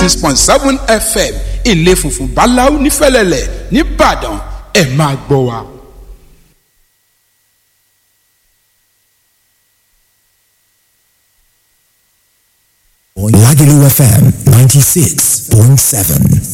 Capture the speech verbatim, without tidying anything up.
six point seven F M ilé funfun báláú nífẹ̀lẹ́lẹ̀ nìbàdàn ẹ máa gbọ́ wa. Lagelu F M ninety-six point seven.